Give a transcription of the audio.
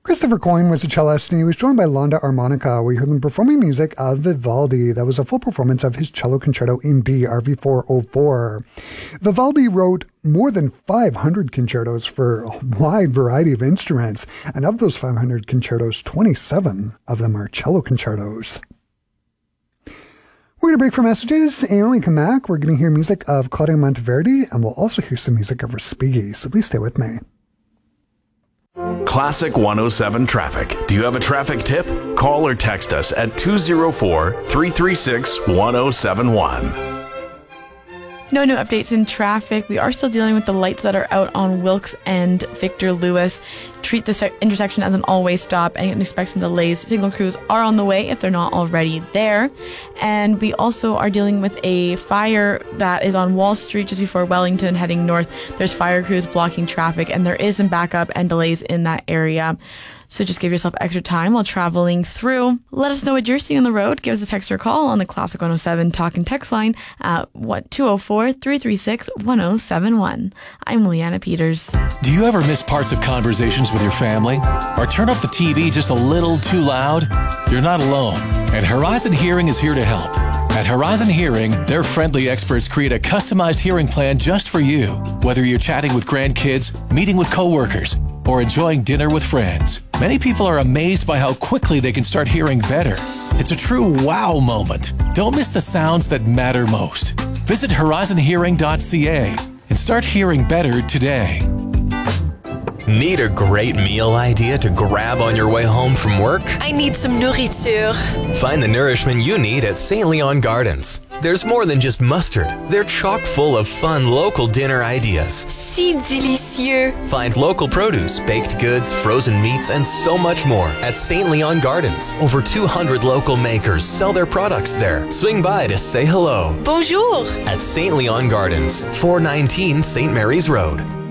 Christopher Coyne was a cellist, and he was joined by Londa Armonica. We heard them performing music of Vivaldi. That was a full performance of his cello concerto in D, RV 404. Vivaldi wrote more than 500 concertos for a wide variety of instruments, and of those 500 concertos, 27 of them are cello concertos. We're going to break for messages, and when we come back, we're going to hear music of Claudio Monteverdi, and we'll also hear some music of Respighi, so please stay with me. Classic 107 Traffic. Do you have a traffic tip? Call or text us at 204-336-1071. No new updates in traffic. We are still dealing with the lights that are out on Wilkes and Victor Lewis. Treat the intersection as an all-way stop and expect some delays. Signal crews are on the way if they're not already there. And we also are dealing with a fire that is on Wall Street just before Wellington heading north. There's fire crews blocking traffic, and there is some backup and delays in that area. So just give yourself extra time while traveling through. Let us know what you're seeing on the road. Give us a text or call on the Classic 107 Talk and Text line at 204-336-1071. I'm Leanna Peters. Do you ever miss parts of conversations with your family? Or turn up the TV just a little too loud? You're not alone, and Horizon Hearing is here to help. At Horizon Hearing, their friendly experts create a customized hearing plan just for you. Whether you're chatting with grandkids, meeting with coworkers, or enjoying dinner with friends, many people are amazed by how quickly they can start hearing better. It's a true wow moment. Don't miss the sounds that matter most. Visit horizonhearing.ca and start hearing better today. Need a great meal idea to grab on your way home from work? I need some nourriture. Find the nourishment you need at St. Leon Gardens. There's more than just mustard. They're chock full of fun local dinner ideas. Si délicieux. Find local produce, baked goods, frozen meats, and so much more at St. Leon Gardens. Over 200 local makers sell their products there. Swing by to say hello. Bonjour. At St. Leon Gardens, 419 St. Mary's Road.